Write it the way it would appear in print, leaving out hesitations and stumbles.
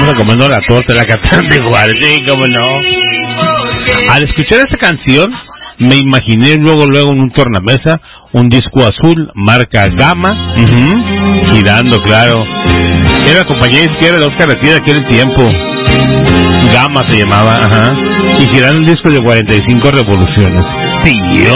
estábamos comiendo la torta, la cantando igual, sí, cómo no. Al escuchar esta canción, me imaginé luego en un tornamesa, un disco azul, marca Gama, girando, claro. Era la compañía izquierda de Oscar Retira de aquel tiempo. Gama se llamaba, y girando un disco de 45 revoluciones. Tío.